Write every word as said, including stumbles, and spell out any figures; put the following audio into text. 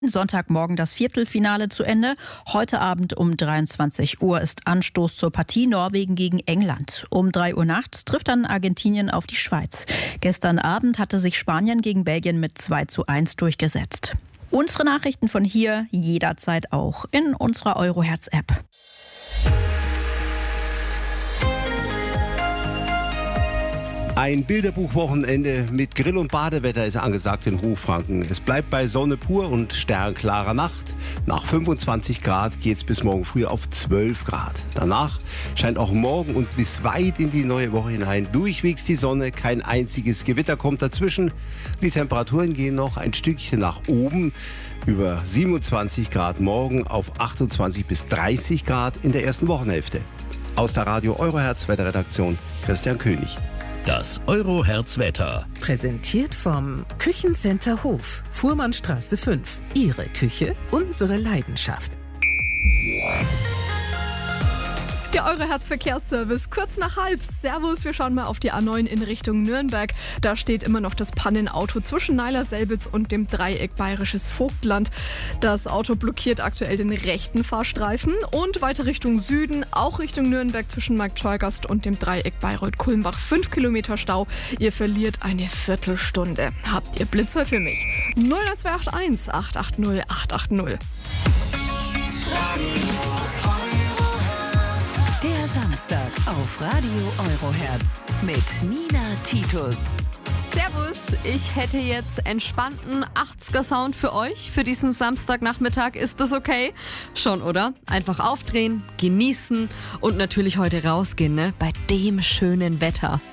Sonntagmorgen das Viertelfinale zu Ende. Heute Abend um dreiundzwanzig Uhr ist Anstoß zur Partie Norwegen gegen England. Um drei Uhr nachts trifft dann Argentinien auf die Schweiz. Gestern Abend hatte sich Spanien gegen Belgien mit zwei zu eins durchgesetzt. Unsere Nachrichten von hier jederzeit auch in unserer Eurohertz-App. Ein Bilderbuchwochenende mit Grill- und Badewetter ist angesagt in Hochfranken. Es bleibt bei Sonne pur und sternklarer Nacht. Nach fünfundzwanzig Grad geht es bis morgen früh auf zwölf Grad. Danach scheint auch morgen und bis weit in die neue Woche hinein durchwegs die Sonne. Kein einziges Gewitter kommt dazwischen. Die Temperaturen gehen noch ein Stückchen nach oben. Über siebenundzwanzig Grad morgen auf achtundzwanzig bis dreißig Grad in der ersten Wochenhälfte. Aus der Radio Eurohertz Wetterredaktion Christian König. Das Eurohertz-Wetter. Präsentiert vom Küchencenter Hof, Fuhrmannstraße fünf. Ihre Küche, unsere Leidenschaft. Der Eurohertz-Verkehrsservice, kurz nach halb. Servus, wir schauen mal auf die A neun in Richtung Nürnberg. Da steht immer noch das Pannenauto zwischen Neiler-Selbitz und dem Dreieck Bayerisches Vogtland. Das Auto blockiert aktuell den rechten Fahrstreifen und weiter Richtung Süden, auch Richtung Nürnberg zwischen Marktscheuergast und dem Dreieck Bayreuth-Kulmbach. Fünf Kilometer Stau, ihr verliert eine Viertelstunde. Habt ihr Blitzer für mich? null zwei acht eins acht acht null acht acht null. Der Samstag auf Radio Eurohertz mit Nina Titus. Servus, ich hätte jetzt entspannten achtziger-Sound für euch für diesen Samstagnachmittag. Ist das okay? Schon, oder? Einfach aufdrehen, genießen und natürlich heute rausgehen, ne? Bei dem schönen Wetter.